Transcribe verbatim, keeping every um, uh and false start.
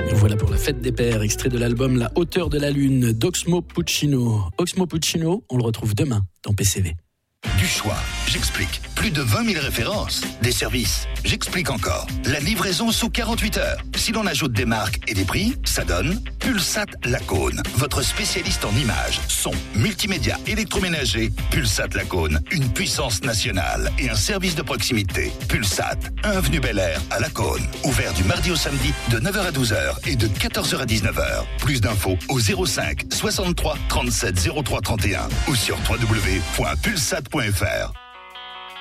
Voilà pour la fête des pères, extrait de l'album La hauteur de la lune d'Oxmo Puccino. Oxmo Puccino, on le retrouve demain dans P C V. Du choix, j'explique. Plus de vingt mille références. Des services, j'explique encore. La livraison sous quarante-huit heures. Si l'on ajoute des marques et des prix, ça donne Pulsat Lacaune. Votre spécialiste en images, son, multimédia, électroménager. Pulsat Lacaune, une puissance nationale et un service de proximité. Pulsat, un avenue Bel Air à Lacaune. Ouvert du mardi au samedi de neuf heures à douze heures et de quatorze heures à dix-neuf heures. Plus d'infos au zéro cinq soixante-trois trente-sept zéro trois trente et un ou sur w w w point pulsat point f r.